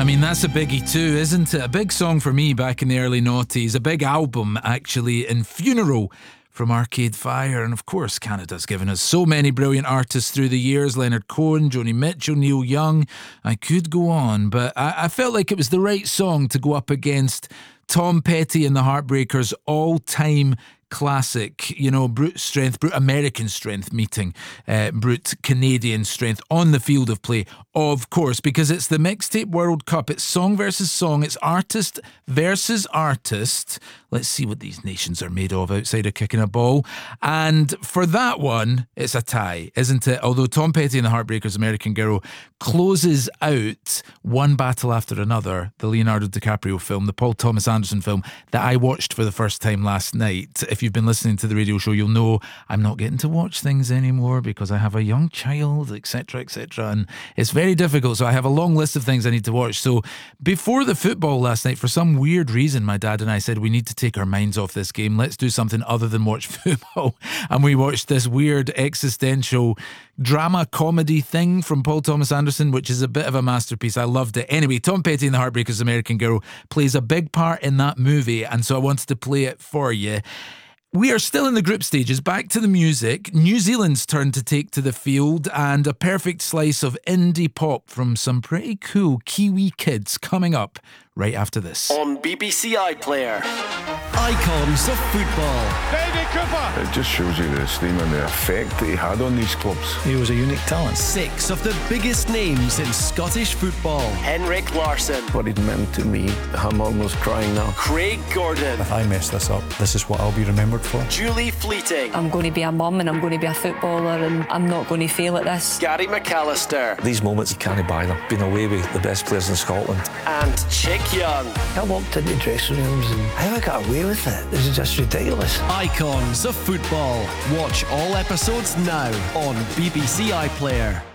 I mean, that's a biggie too, isn't it? A big song for me back in the early noughties. A big album, actually, in Funeral from Arcade Fire. And of course, Canada's given us so many brilliant artists through the years. Leonard Cohen, Joni Mitchell, Neil Young. I could go on, but I felt like it was the right song to go up against Tom Petty and the Heartbreakers' all-time classic, you know, brute strength, brute American strength meeting brute Canadian strength on the field of play, of course, because it's the Mixtape World Cup. It's song versus song. It's artist versus artist. Let's see what these nations are made of outside of kicking a ball. And for that one, it's a tie, isn't it? Although Tom Petty and the Heartbreakers' American Girl closes out one battle after another, the Leonardo DiCaprio film, the Paul Thomas Anderson film that I watched for the first time last night. If you've been listening to the radio show, you'll know I'm not getting to watch things anymore because I have a young child, etc., etc., and it's very difficult. So I have a long list of things I need to watch. So before the football last night, for some weird reason, my dad and I said we need to take our minds off this game. Let's do something other than watch football. And we watched this weird existential drama comedy thing from Paul Thomas Anderson, which is a bit of a masterpiece. I loved it. Anyway, Tom Petty and the Heartbreakers' American Girl plays a big part in that movie, and so I wanted to play it for you. We are still in the group stages. Back to the music. New Zealand's turn to take to the field, and a perfect slice of indie pop from some pretty cool Kiwi kids coming up right after this. On BBC iPlayer. Icons of football. David Cooper. It just shows you the esteem and the effect that he had on these clubs. He was a unique talent. 6 of the biggest names in Scottish football. Henrik Larsson. What it meant to me, I'm almost crying now. Craig Gordon. If I mess this up, this is what I'll be remembered for. Julie Fleeting. I'm going to be a mum and I'm going to be a footballer and I'm not going to fail at this. Gary McAllister. These moments, you can't buy them. Being away with the best players in Scotland. And Chick Young. I walked into dressing rooms and how I got away with it. This is just ridiculous. Icons of football. Watch all episodes now on BBC iPlayer.